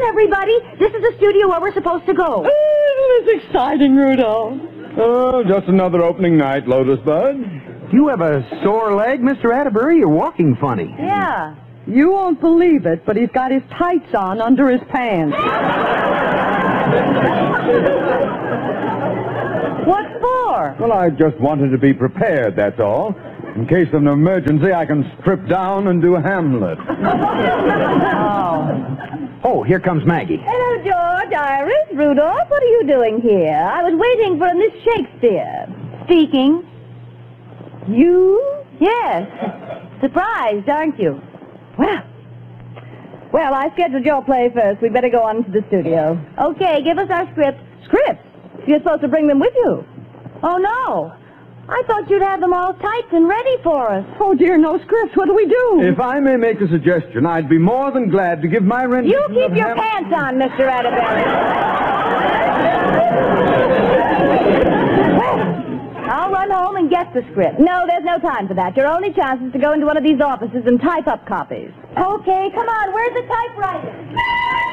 everybody. This is the studio where we're supposed to go. Isn't this exciting, Rudolph? Oh, just another opening night, Lotus Bud. You have a sore leg, Mr. Atterbury? You're walking funny. Yeah. You won't believe it, but he's got his tights on under his pants. What for? Well, I just wanted to be prepared, that's all. In case of an emergency, I can strip down and do Hamlet. Oh, here comes Maggie. Hello, George, Iris, Rudolph. What are you doing here? I was waiting for Miss Shakespeare. Speaking. You? Yes. Surprised, aren't you? Well, I scheduled your play first. We'd better go on to the studio. Okay, give us our scripts. Scripts? You're supposed to bring them with you. Oh, no. I thought you'd have them all typed and ready for us. Oh, dear, no scripts. What do we do? If I may make a suggestion, I'd be more than glad to give my rendition You keep of your pants on, Mr. Atterbury. I'll run home and get the script. No, there's no time for that. Your only chance is to go into one of these offices and type up copies. Okay, come on. Where's the typewriter?